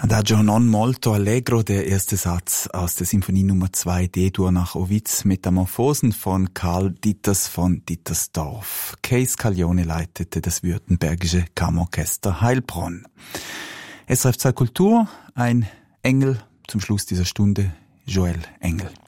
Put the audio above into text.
Adagio non molto allegro, der erste Satz aus der Sinfonie Nummer 2 D-Dur nach Ovids Metamorphosen von Karl Dieters von Dittersdorf. Kay Scaglione leitete das württembergische Kammerorchester Heilbronn. SRF 2 Kultur, ein Engel zum Schluss dieser Stunde, Joel Engel.